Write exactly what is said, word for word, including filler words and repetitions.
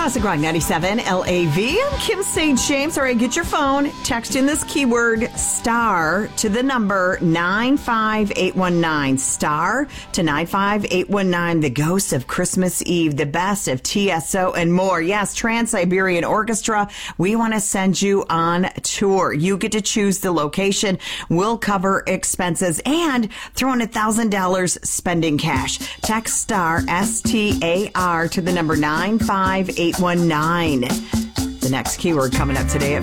Classic Rock ninety-seven L A V. I'm Kim Saint James. All right, get your phone. Text in this keyword star to the number nine five eight one nine. Star to nine five eight one nine. The Ghost of Christmas Eve. The best of T S O and more. Yes, Trans-Siberian Orchestra. We want to send you on tour. You get to choose the location. We'll cover expenses and throw in one thousand dollars spending cash. Text star, S T A R, to the number nine five eight one nine. The next keyword coming up today at